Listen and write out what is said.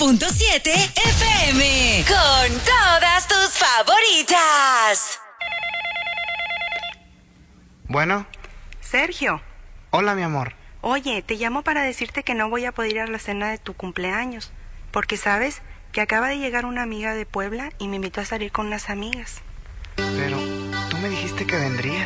106.7 FM. Con todas tus favoritas. Bueno. Sergio. Hola, mi amor. Oye, te llamo para decirte que no voy a poder ir a la cena de tu cumpleaños. Porque, ¿sabes? Que acaba de llegar una amiga de Puebla y me invitó a salir con unas amigas. Pero tú me dijiste que vendrías.